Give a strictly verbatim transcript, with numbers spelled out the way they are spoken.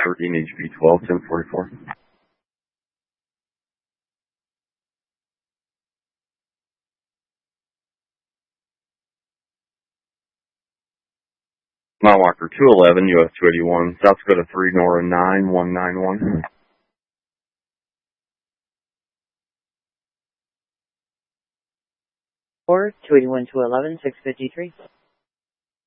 thirteen H B twelve, ten forty-four. Mile Walker two eleven, U S two eighty-one, South Dakota three, Nora nine one nine one. Four, two eighty-one, two eleven, six fifty-three.